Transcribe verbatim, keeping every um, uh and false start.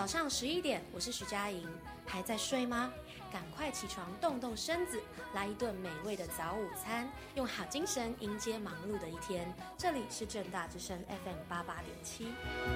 早上十一点，我是徐佳莹，还在睡吗？赶快起床动动身子，来一顿美味的早午餐，用好精神迎接忙碌的一天。这里是政大之声 F M 八八点七。